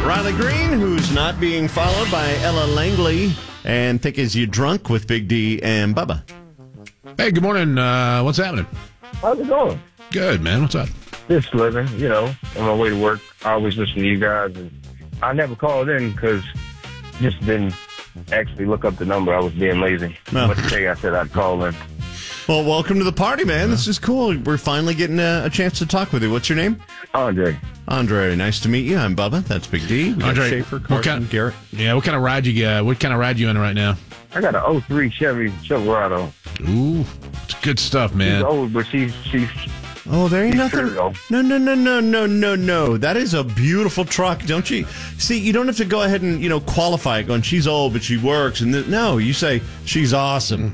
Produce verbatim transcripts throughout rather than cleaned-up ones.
Riley Green, who's not being followed by Ella Langley, and Think Is You Drunk with Big D and Bubba. Hey, good morning. Uh, what's happening? How's it going? Good, man. What's up? Just living, you know, on my way to work. I always listen to you guys, and I never called in because just didn't actually look up the number. I was being lazy. No. But today I said I'd call in. Well, welcome to the party, man. This is cool. We're finally getting a, a chance to talk with you. What's your name? Andre. Andre. Nice to meet you. I'm Bubba. That's Big D. We got Andre, Schaefer, what Carson, kind- Garrett. Yeah, what kind of ride you uh, What kind of ride you in right now? I got an oh three Chevy Silverado. Ooh, it's good stuff, She's man. old, but she's she's Oh, there ain't she's nothing. true, though. No, no, no, no, no, no, no. That is a beautiful truck, don't you? See, you don't have to go ahead and, you know, qualify it going, she's old, but she works. And th- no, you say, she's awesome.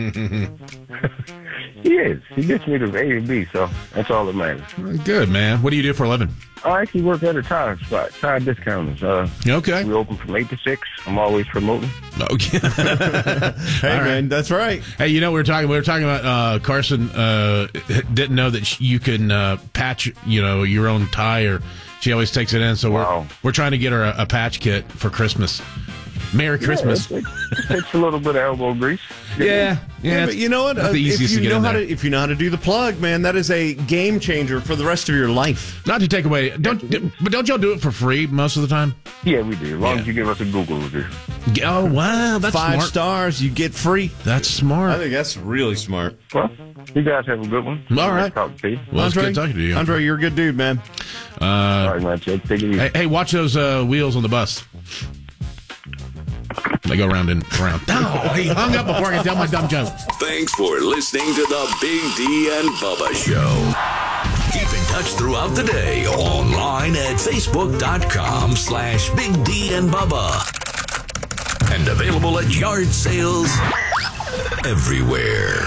She is. She gets me to A and B, so that's all that matters. Good, man. What do you do for a living? I actually work at a tire spot, tire discounters. Uh, Okay. we open from eight to six. I'm always promoting. Okay. Hey, All right. man, that's right. Hey, you know we were talking. We were talking about uh, Carson uh, didn't know that you can uh, patch, you know, your own tire. She always takes it in, so Wow. we're we're trying to get her a, a patch kit for Christmas. Merry Christmas. Yeah, it, it takes a little bit of elbow grease. Yeah, yeah. Yeah, but you know what? That's the Uh, if easiest you to get know in how there. to, if you know how to do the plug, man, that is a game changer for the rest of your life. Not to take away, don't, but don't y'all do it for free most of the time? Yeah, we do. As long Yeah. as you give us a Google review. Oh wow, that's Five smart. stars, you get free. That's smart. think that's really smart. Well, you guys have a good one. All Nice right. talking to you. Well, it's good talking to you. Andre, you're a good dude, man. Uh, All right, man. Take it easy. hey, hey, watch those uh, wheels on the bus. They go round and round. Oh, he hung up before I could tell my dumb joke. Thanks for listening to the Big D and Bubba Show. Keep in touch throughout the day online at facebook.com slash Big D and Bubba. And available at yard sales everywhere.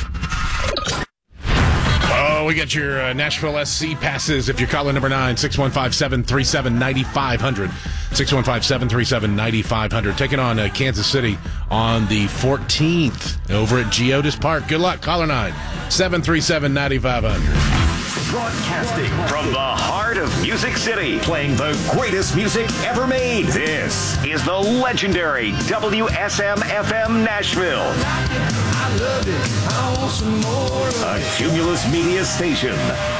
Oh, we got your uh, Nashville S C passes. If you're calling number nine, six one five, seven three seven, nine five zero zero. six one five, seven three seven, nine five zero zero. Taking on uh, Kansas City on the fourteenth over at Geodis Park. Good luck. Caller nine, seven three seven, nine five zero zero. Broadcasting from the heart of Music City, playing the greatest music ever made. This is the legendary W S M F M Nashville. A Cumulus Media station.